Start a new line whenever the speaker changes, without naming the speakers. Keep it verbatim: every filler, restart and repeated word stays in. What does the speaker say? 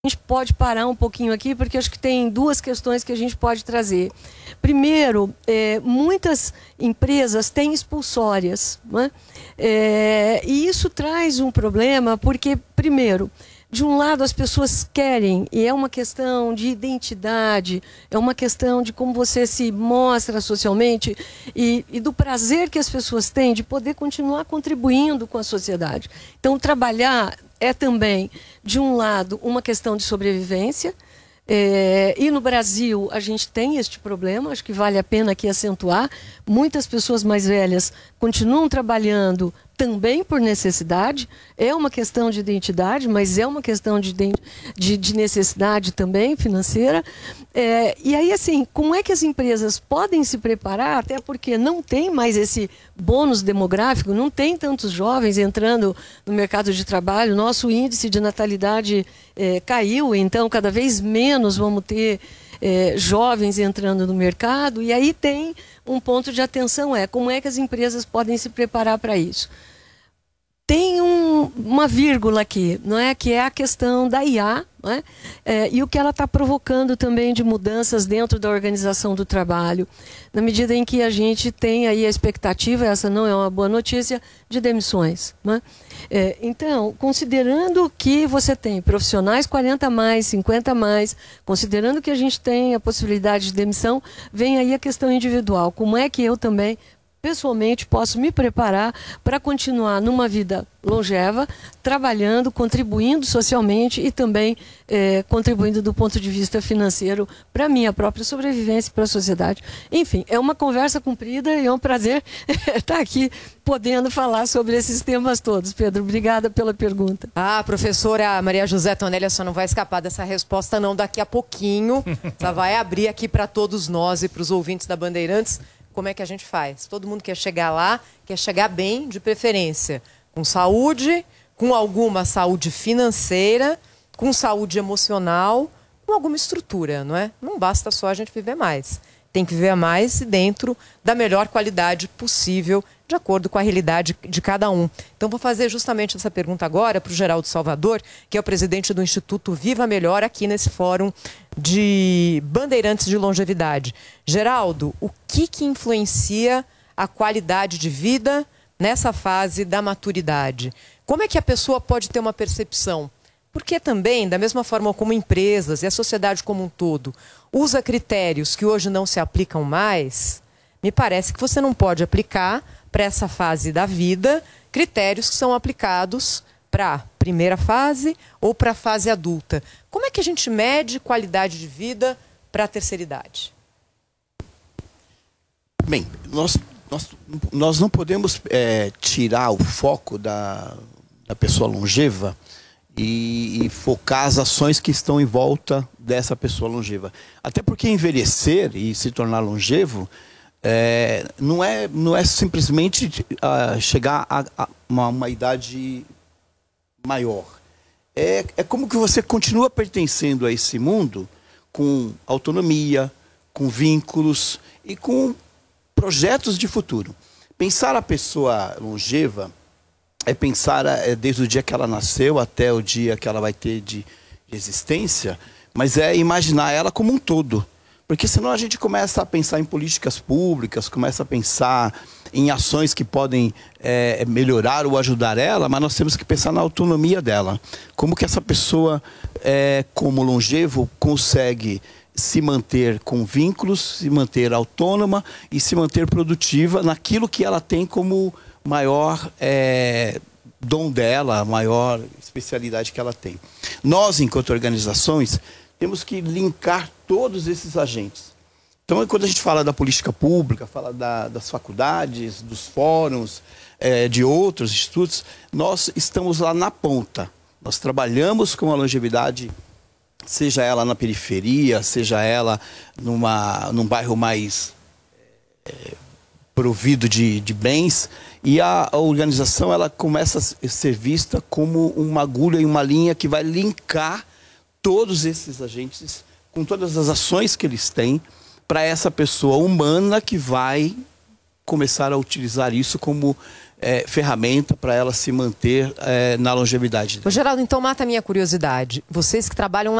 A gente pode parar um pouquinho aqui, porque acho que tem duas questões que a gente pode trazer. Primeiro, é, muitas empresas têm expulsórias, né? É, e isso traz um problema, porque, primeiro, de um lado as pessoas querem, e é uma questão de identidade, é uma questão de como você se mostra socialmente e, e do prazer que as pessoas têm de poder continuar contribuindo com a sociedade. Então, trabalhar é também, de um lado, uma questão de sobrevivência, é, e no Brasil a gente tem este problema, acho que vale a pena aqui acentuar. Muitas pessoas mais velhas continuam trabalhando também por necessidade, é uma questão de identidade, mas é uma questão de, de, de necessidade também financeira. É, e aí, assim, como é que as empresas podem se preparar, até porque não tem mais esse bônus demográfico, não tem tantos jovens entrando no mercado de trabalho, nosso índice de natalidade é, caiu, então cada vez menos vamos ter é, jovens entrando no mercado, e aí tem um ponto de atenção, é como é que as empresas podem se preparar para isso. Tem um, uma vírgula aqui, não é? Que é a questão da I A, não é? É, e o que ela está provocando também de mudanças dentro da organização do trabalho, na medida em que a gente tem aí a expectativa, essa não é uma boa notícia, de demissões. Não é? É, então, considerando que você tem profissionais quarenta a mais, cinquenta a mais, considerando que a gente tem a possibilidade de demissão, vem aí a questão individual. Como é que eu também pessoalmente posso me preparar para continuar numa vida longeva, trabalhando, contribuindo socialmente e também é, contribuindo do ponto de vista financeiro para a minha própria sobrevivência e para a sociedade. Enfim, é uma conversa comprida e é um prazer estar aqui podendo falar sobre esses temas todos. Pedro, obrigada pela pergunta.
Ah, professora Maria José Tonelli, só não vai escapar dessa resposta não daqui a pouquinho. Ela vai abrir aqui para todos nós e para os ouvintes da Bandeirantes. Como é que a gente faz? Todo mundo quer chegar lá, quer chegar bem, de preferência, com saúde, com alguma saúde financeira, com saúde emocional, com alguma estrutura, não é? Não basta só a gente viver mais. Tem que viver mais dentro da melhor qualidade possível, de acordo com a realidade de cada um. Então, vou fazer justamente essa pergunta agora para o Geraldo Salvador, que é o presidente do Instituto Viva Melhor, aqui nesse fórum de Bandeirantes de Longevidade. Geraldo, o que, que influencia a qualidade de vida nessa fase da maturidade? Como é que a pessoa pode ter uma percepção? Porque também, da mesma forma como empresas e a sociedade como um todo usa critérios que hoje não se aplicam mais, me parece que você não pode aplicar para essa fase da vida critérios que são aplicados para a primeira fase ou para a fase adulta. Como é que a gente mede qualidade de vida para a terceira idade?
Bem, nós, nós, nós não podemos é, tirar o foco da, da pessoa longeva e, e focar as ações que estão em volta dessa pessoa longeva. Até porque envelhecer e se tornar longevo é, não, é, não é simplesmente uh, chegar a, a uma, uma idade maior. É, é como que você continua pertencendo a esse mundo com autonomia, com vínculos e com projetos de futuro. Pensar a pessoa longeva é pensar é, desde o dia que ela nasceu até o dia que ela vai ter de, de existência, mas é imaginar ela como um todo. Porque senão a gente começa a pensar em políticas públicas, começa a pensar em ações que podem é, melhorar ou ajudar ela, mas nós temos que pensar na autonomia dela. Como que essa pessoa, é, como longevo, consegue se manter com vínculos, se manter autônoma e se manter produtiva naquilo que ela tem como maior é, dom dela, a maior especialidade que ela tem. Nós, enquanto organizações, temos que linkar todos esses agentes. Então, quando a gente fala da política pública, fala da, das faculdades, dos fóruns, é, de outros institutos, nós estamos lá na ponta. Nós trabalhamos com a longevidade, seja ela na periferia, seja ela numa, num bairro mais é, provido de, de bens, e a, a organização ela começa a ser vista como uma agulha e uma linha que vai linkar todos esses agentes com todas as ações que eles têm para essa pessoa humana que vai começar a utilizar isso como é, ferramenta para ela se manter é, na longevidade.
Ô, Geraldo, então mata a minha curiosidade. Vocês que trabalham